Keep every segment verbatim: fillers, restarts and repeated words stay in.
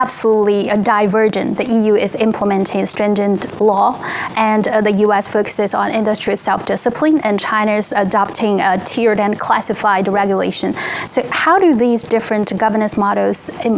absolutely uh, divergent. The E U is implementing stringent law, and uh, the U S focuses on industry self-discipline, and China is adopting a tiered and classified regulation. So how do these different governance models im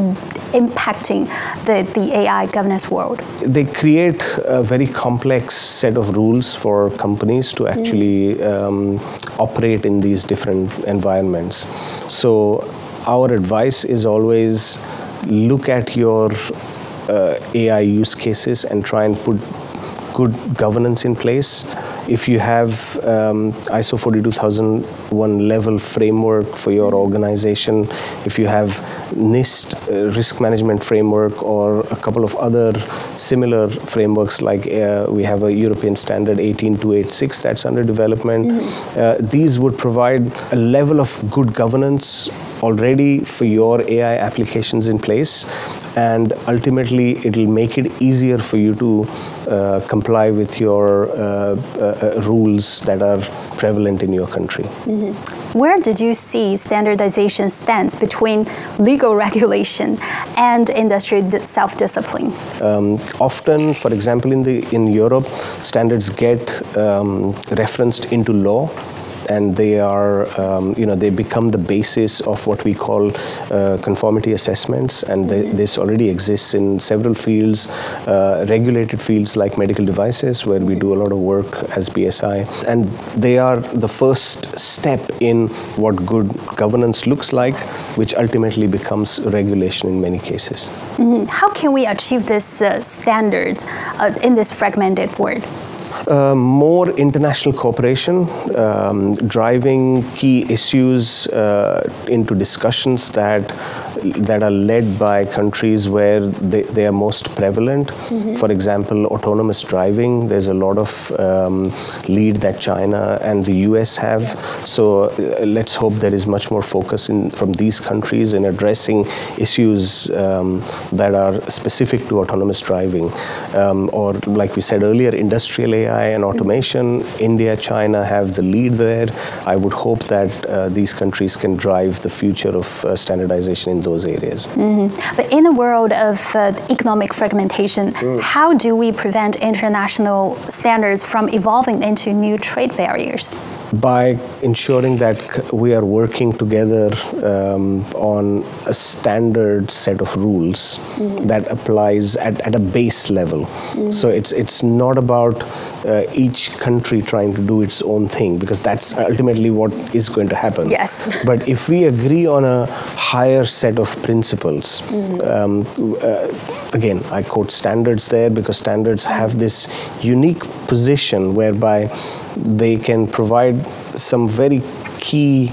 impacting the, the A I governance world? They create a very complex set of rules for companies to actually mm. um, operate in these different environments. So our advice is always look at your uh, A I use cases and try and put good governance in place. If you have um, I S O forty-two thousand one level framework for your organization, if you have NIST uh, risk management framework or a couple of other similar frameworks, like uh, we have a European standard eighteen two eighty-six that's under development, mm-hmm. uh, these would provide a level of good governance already for your A I applications in place, and ultimately it'll make it easier for you to uh, comply with your uh, uh, rules that are prevalent in your country. Mm-hmm. Where did you see standardization stands between legal regulation and industry self-discipline? Um, often, for example, in the in Europe, standards get um, referenced into law, and they are, um, you know, they become the basis of what we call uh, conformity assessments, and they, this already exists in several fields, uh, regulated fields like medical devices, where we do a lot of work as B S I, and they are the first step in what good governance looks like, which ultimately becomes regulation in many cases. Mm-hmm. How can we achieve this uh, standard uh, in this fragmented world? Uh, more international cooperation, um, driving key issues uh, into discussions that that are led by countries where they, they are most prevalent. Mm-hmm. For example, autonomous driving, there's a lot of um, lead that China and the U S have. So uh, let's hope there is much more focus in, from these countries in addressing issues um, that are specific to autonomous driving. Um, or like we said earlier, industrial A I and automation. Mm-hmm. India, China have the lead there. I would hope that uh, these countries can drive the future of uh, standardization in those areas. Mm-hmm. But in a world of uh, economic fragmentation, mm. how do we prevent international standards from evolving into new trade barriers? By ensuring that we are working together um, on a standard set of rules mm-hmm. that applies at, at a base level. Mm-hmm. So it's it's not about uh, each country trying to do its own thing, because that's ultimately what is going to happen. Yes. But if we agree on a higher set of principles, mm-hmm. um, uh, again, I quote standards there because standards have this unique position whereby they can provide some very key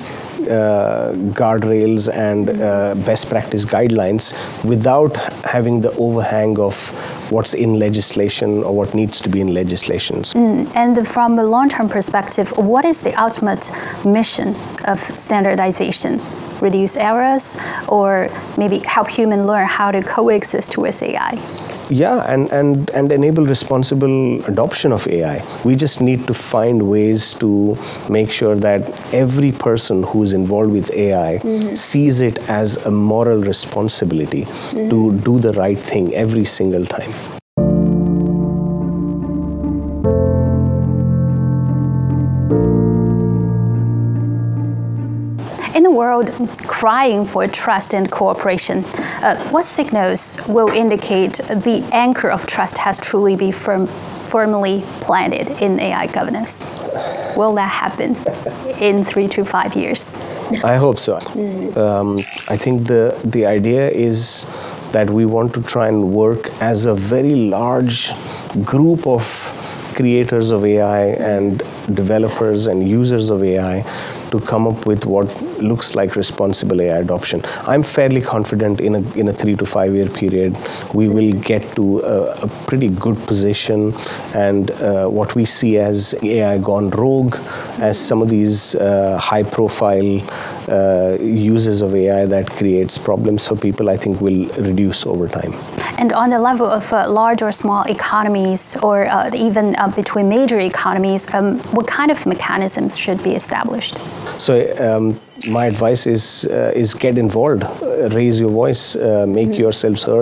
uh, guardrails and uh, best practice guidelines without having the overhang of what's in legislation or what needs to be in legislations. Mm. And from a long-term perspective, what is the ultimate mission of standardization? Reduce errors, or maybe help humans learn how to coexist with A I? Yeah, and, and, and enable responsible adoption of A I. We just need to find ways to make sure that every person who is involved with A I mm-hmm. sees it as a moral responsibility mm-hmm. to do the right thing every single time. In a world crying for trust and cooperation, uh, what signals will indicate the anchor of trust has truly been firm, firmly planted in A I governance? Will that happen in three to five years? I hope so. Mm-hmm. um, I think the, the idea is that we want to try and work as a very large group of creators of A I and developers and users of A I to come up with what looks like responsible A I adoption. I'm fairly confident in a, in a three to five year period, we will get to a, a pretty good position, and uh, what we see as A I gone rogue, as some of these uh, high profile uh, uses of A I that creates problems for people, I think will reduce over time. And on the level of uh, large or small economies, or uh, even uh, between major economies, um, what kind of mechanisms should be established? So um, my advice is uh, is get involved, uh, raise your voice, uh, make mm-hmm. yourselves heard.